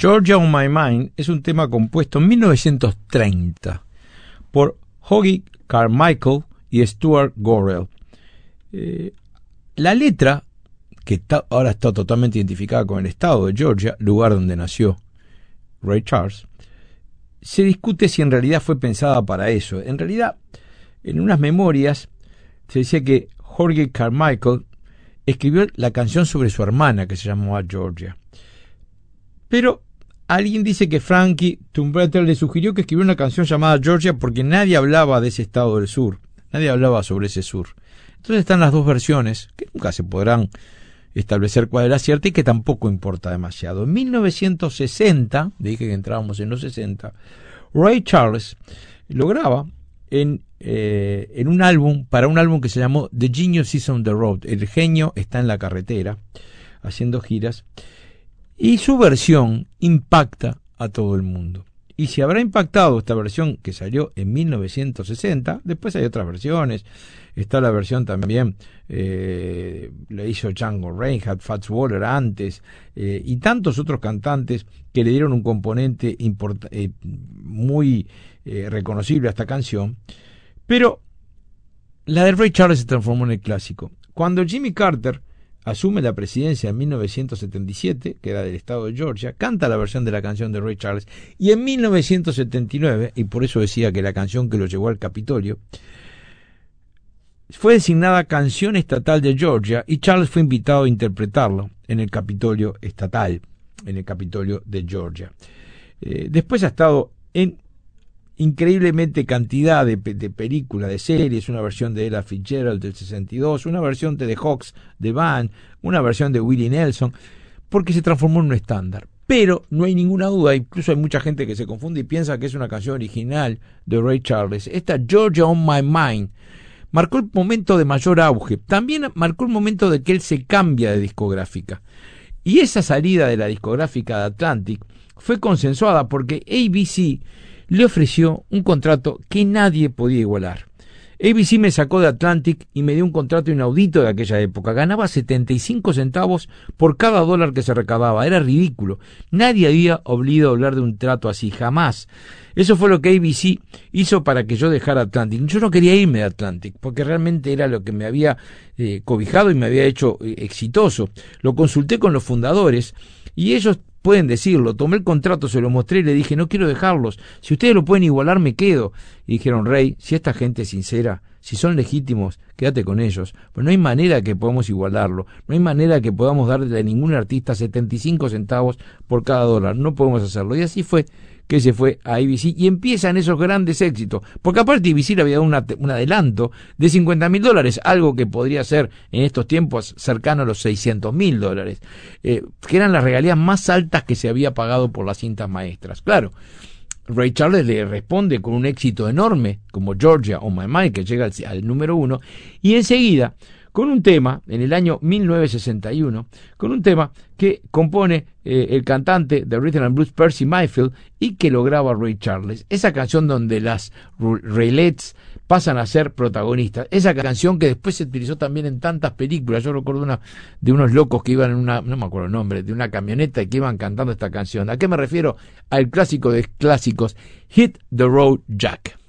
Georgia on My Mind es un tema compuesto en 1930 por Hoagy Carmichael y Stuart Gorrell. La letra, que ahora está totalmente identificada con el estado de Georgia, lugar donde nació Ray Charles, se discute si en realidad fue pensada para eso. En realidad, en unas memorias se decía que Hoagy Carmichael escribió la canción sobre su hermana, que se llamaba Georgia. Pero alguien dice que Frankie Tumbretter le sugirió que escribiera una canción llamada Georgia porque nadie hablaba de ese estado del sur, nadie hablaba sobre ese sur. Entonces están las dos versiones, que nunca se podrán establecer cuál era cierta y que tampoco importa demasiado. En 1960, dije que entrábamos en los 60, Ray Charles lo graba en un álbum, para un álbum que se llamó The Genius is on the Road, el genio está en la carretera, haciendo giras, y su versión impacta a todo el mundo. Y si habrá impactado esta versión que salió en 1960, después hay otras versiones. Está la versión también, le hizo Django Reinhardt, Fats Waller antes, y tantos otros cantantes que le dieron un componente muy reconocible a esta canción. Pero la de Ray Charles se transformó en el clásico. Cuando Jimmy Carter asume la presidencia en 1977, que era del estado de Georgia, canta la versión de la canción de Ray Charles, y en 1979, y por eso decía que la canción que lo llevó al Capitolio, fue designada canción estatal de Georgia, y Charles fue invitado a interpretarlo en el Capitolio estatal, en el Capitolio de Georgia. Después ha estado en increíblemente cantidad de películas, de series, una versión de Ella Fitzgerald del 62, una versión de The Hawks de Band, una versión de Willie Nelson, porque se transformó en un estándar. Pero no hay ninguna duda, incluso hay mucha gente que se confunde y piensa que es una canción original de Ray Charles. Esta Georgia on My Mind marcó el momento de mayor auge, también marcó el momento de que él se cambia de discográfica. Y esa salida de la discográfica de Atlantic fue consensuada porque ABC le ofreció un contrato que nadie podía igualar. ABC me sacó de Atlantic y me dio un contrato inaudito de aquella época. Ganaba 75 centavos por cada dólar que se recaudaba. Era ridículo. Nadie había oído hablar de un trato así, jamás. Eso fue lo que ABC hizo para que yo dejara Atlantic. Yo no quería irme de Atlantic, porque realmente era lo que me había cobijado y me había hecho exitoso. Lo consulté con los fundadores y ellos pueden decirlo. Tomé el contrato, se lo mostré y le dije, no quiero dejarlos. Si ustedes lo pueden igualar, me quedo. Y dijeron, Rey, si esta gente es sincera, si son legítimos, quédate con ellos. Pero no hay manera que podamos igualarlo. No hay manera que podamos darle a ningún artista 75 centavos por cada dólar. No podemos hacerlo. Y así fue que se fue a ABC y empiezan esos grandes éxitos. Porque aparte ABC le había dado un adelanto de $50,000, algo que podría ser en estos tiempos cercano a los $600,000, que eran las regalías más altas que se había pagado por las cintas maestras. Claro, Ray Charles le responde con un éxito enorme, como Georgia on My Mind, que llega al número 1, y enseguida con un tema, en el año 1961, con un tema que compone el cantante de Rhythm and Blues Percy Mayfield y que lo graba Ray Charles. Esa canción donde las Raylettes pasan a ser protagonistas. Esa canción que después se utilizó también en tantas películas. Yo recuerdo de unos locos que iban en no me acuerdo el nombre, de una camioneta y que iban cantando esta canción. ¿A qué me refiero? Al clásico de clásicos, Hit the Road Jack.